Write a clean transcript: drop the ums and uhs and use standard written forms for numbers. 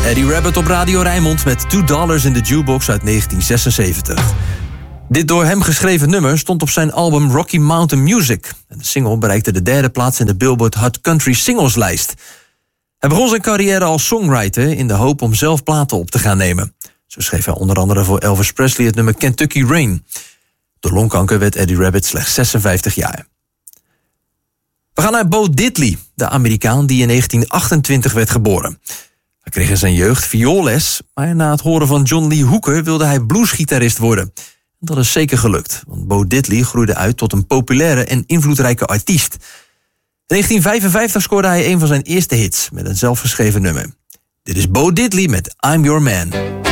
Eddie Rabbitt op Radio Rijnmond met $2 in the Jukebox uit 1976. Dit door hem geschreven nummer stond op zijn album Rocky Mountain Music. En de single bereikte de 3e plaats in de Billboard Hot Country Singleslijst. Hij begon zijn carrière als songwriter in de hoop om zelf platen op te gaan nemen. Zo schreef hij onder andere voor Elvis Presley het nummer Kentucky Rain. Door longkanker werd Eddie Rabbitt slechts 56 jaar. We gaan naar Bo Diddley, de Amerikaan die in 1928 werd geboren. Hij kreeg in zijn jeugd vioolles, maar na het horen van John Lee Hooker wilde hij bluesgitarist worden. Dat is zeker gelukt, want Bo Diddley groeide uit tot een populaire en invloedrijke artiest. In 1955 scoorde hij een van zijn eerste hits met een zelfgeschreven nummer. Dit is Bo Diddley met I'm Your Man.